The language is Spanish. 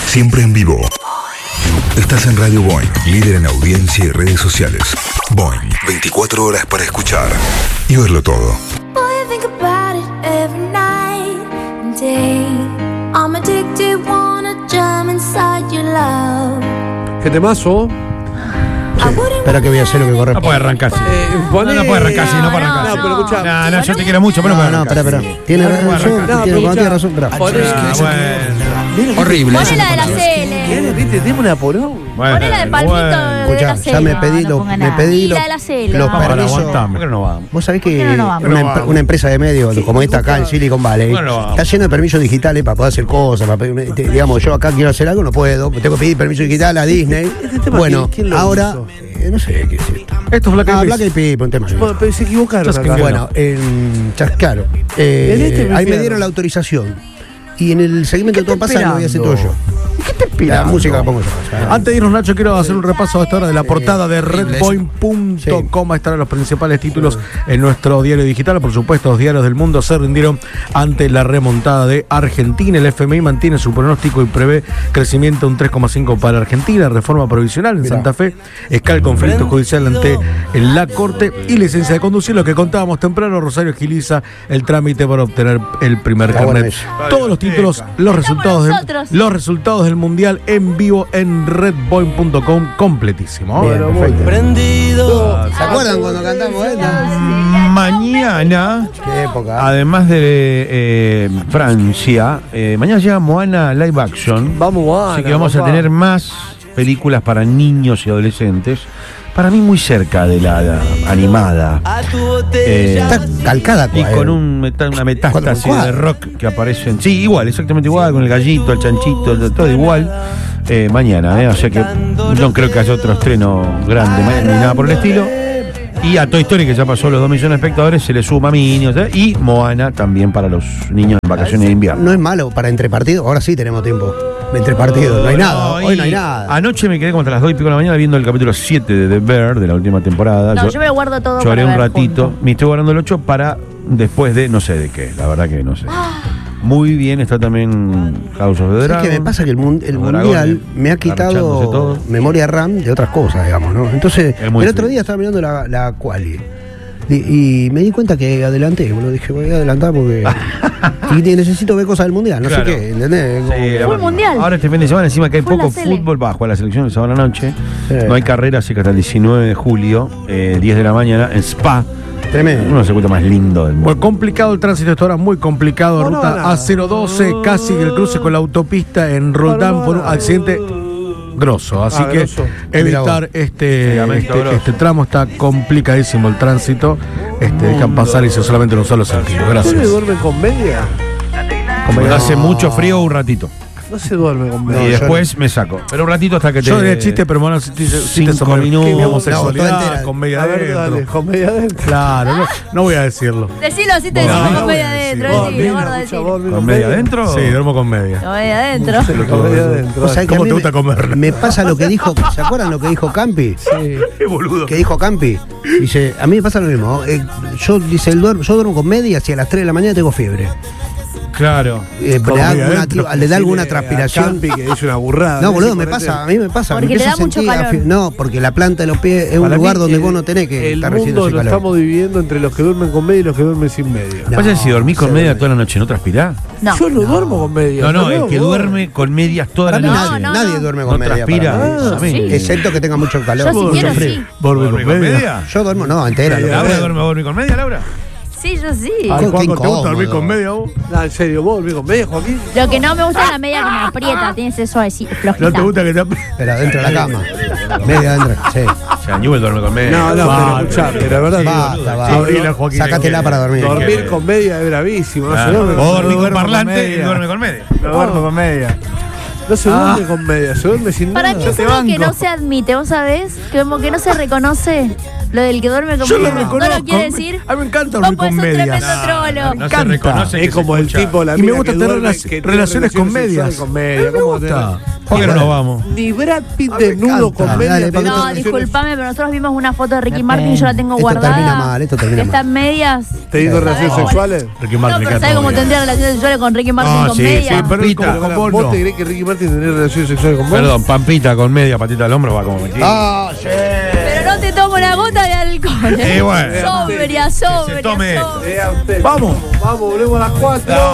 siempre en vivo. Estás en Radio Boing, líder en audiencia y redes sociales. Boing, 24 horas para escuchar y verlo todo. ¿Qué temazo? Espera que voy a hacer lo que corre. No puede arrancar así. No puede arrancar así, no puede arrancar así. No, pero escuchá. No, yo te quiero mucho, pero no puede arrancar. Espera. Tiene razón, tiene razón. Horrible. Poné la de la CL. ¿Viste? Tiene una porón. Poné la de Palmito de la Escuchá, CL. ya me pedí Y la de la CL. los Para permisos. aguantarme. ¿Por qué no vamos? Vos sabés que ¿Por qué no vamos? una empresa de medios como esta acá en Silicon Valley Bueno, vamos. está lleno de permisos digitales para poder hacer cosas. Digamos, yo acá quiero hacer algo, no puedo. Tengo que pedir permiso digital a Disney. tema, Bueno, ¿quién lo ahora, hizo? no sé qué es esto. Esto es Black Eyed Peas. Black Eyed Peas, un tema. Bueno, pero se equivocaron Just acá. que Bueno, claro. Ahí me dieron la autorización. Y en el segmento de todo pasa lo voy a hacer todo yo. ¿Qué te La esperando? música la pongo yo. Antes de irnos, Nacho, quiero hacer un repaso a esta hora de la portada de redpoint.com. Estarán los principales títulos en nuestro diario digital. Por supuesto, los diarios del mundo se rindieron ante la remontada de Argentina. El FMI mantiene su pronóstico y prevé crecimiento un 3,5 para Argentina. Reforma provisional en Santa Fe. Escala el conflicto judicial ante la Corte y licencia de conducir. Lo que contábamos temprano, Rosario agiliza el trámite para obtener el primer Está bueno carnet. eso. Todos los títulos, los resultados del Mundial en vivo en redpoint.com, completísimo. Bien, perfecto. Prendido. ¿Se acuerdan cuando cantamos esta? Mañana, Qué época. además de Francia, mañana llega Moana Live Action. Vamos, Moana, Así que vamos a papá. tener más películas para niños y adolescentes. Para mí muy cerca de la animada. A tu botella. Está calcada Y cual. con una metástasis cuadro. de rock que aparece en... Sí, igual, exactamente igual, con el gallito, el chanchito, todo igual. Mañana, o sea que no creo que haya otro estreno grande ni nada por el estilo. Y a Toy Story, que ya pasó los 2 millones de espectadores, se le suma Minions, y Moana también para los niños en vacaciones de invierno. No es malo para entre partidos. Ahora sí tenemos tiempo. Entre partidos. No hay nada. Hoy no hay nada. Anoche me quedé como hasta las 2:00 de la mañana viendo el capítulo 7 de The Bear, de la última temporada. No, yo me lo guardo todo. Lloré para un ver ratito. junto. Me estoy guardando el 8 para después de no sé de qué. La verdad que no sé. Muy bien, está también House of the ¿Sabes Dragon. qué me pasa? Que el Los Mundial dragones me ha garchándose quitado todo. memoria RAM de otras cosas, digamos, ¿no? Entonces, Es muy el otro feliz. día estaba mirando la quali y me di cuenta que adelanté. Bueno, dije, voy a adelantar porque y necesito ver cosas del Mundial, no Claro. sé qué, ¿entendés? Como- Sí, Fue el Mundial. Ahora este fin de semana, encima que hay Fue poco la Sele. fútbol, va a jugar la selección el sábado a la noche. Sí. No hay carrera, así que hasta el 19 de julio, 10 de la mañana, en Spa. Tremendo. Uno de los circuitos más lindos del mundo. Bueno, complicado el tránsito esta hora, muy complicado. No, ruta no, no. A012, casi el cruce con la autopista en Roldán por un accidente grosso. Así que grosso. evitar este grosso. tramo, está complicadísimo el tránsito. Dejan pasar y solamente en un solo sentido. ¿No se Gracias. duerme con media? Como hace mucho frío, un ratito. No se duerme con media. Y después me saco. Pero un ratito hasta que te. Yo diría chiste, pero bueno, si 5 minutos. No, homosexualidad, toda entera. con media A ver, dale, adentro. con media adentro. Claro, no voy a decirlo. Decilo así, te decimos con media adentro. Decilo, gordo, decilo. ¿Con media adentro? Sí, duermo con media. Con media adentro. Con media adentro. ¿Vos sabés que ¿Cómo a mí te gusta comerla? Me pasa lo que dijo, ¿se acuerdan lo que dijo Campi? Qué boludo. Que dijo Campi. Dice, a mí me pasa lo mismo. Yo duermo con medias y a las 3 de la mañana tengo fiebre. Claro. Le da alguna transpiración. Campi que dice una burrada. No, boludo, me pasa, a mí me pasa. Porque me empiezo le da a mucho sentir calor. No, porque la planta de los pies es un Para lugar mí, donde vos no tenés que el estar recibiendo mundo ese lo calor. estamos dividiendo entre los que duermen con media y los que duermen sin media. No, Pasa si dormís con se media duerme. toda la noche, ¿no transpirás? No. Yo no duermo con media. No, el que vos. duerme con medias toda Para la mí noche. nadie, no, nadie no. duerme No con media. transpira. para mí. A mí. sí. Excepto que tenga mucho calor. Yo si quiero, Frío. sí. ¿Dormí con media? Yo duermo, no, entera. lo que ¿Laura puedo. duerme con media, Laura? Sí, yo sí. Ay, Qué Juanjo, ¿te gusta incómodo. dormir con media vos? No, en serio, vos dormís con media, Joaquín. Lo que no me gusta es la media que me aprieta, tiene ese suavecito, flojita. ¿No te gusta que te Pero adentro de la cama. Media adentro, sí. O sea, Newell duerme con media. No, Vale. pero escuchá, pero la verdad Basta, va. Abrila, Joaquín. Sácatela para dormir. dormir con media es bravísimo. No se Claro. duerme Vos con dormís con media. parlante y duerme con media. No duermo con media. No se duerme con media, se duerme sin Para nada. mí es algo que no se admite, ¿vos sabés? Que como que no se reconoce lo del que duerme con Yo lo media. No reconozco. lo quiere decir. A mí me encanta Vos dormir podés con ser un medias. tremendo trolo. No se Canta. reconoce que Es como se el escucha. tipo, la Y me mina gusta que tener duerme, relaciones que tiene con medias. sexuales con media. Me ¿Cómo gusta. ¿Por qué no nos vamos? Ni Brad Pitt desnudo con media. Dale, tiene No, relaciones- disculpame, pero nosotros vimos una foto de Ricky Martin y yo la tengo Esto guardada. termina mal, esto termina que está mal. en medias. ¿Teniendo relaciones sexuales? Ricky No, Martin, pero queda ¿sabes todo cómo bien. tendría relaciones sexuales con Ricky Martin No, con sí, medias? sí, pero Pampita, con vos ¿Vos no. te crees que Ricky Martin tendría relaciones sexuales con vos? Perdón, Pampita con media patita al hombro va como metido. Ah, sí. Pero no te tomo una gota de alcohol. Bueno. Sobria, sobria, tome. sobria. Vea usted. Vamos. Vamos, volvemos a las 4.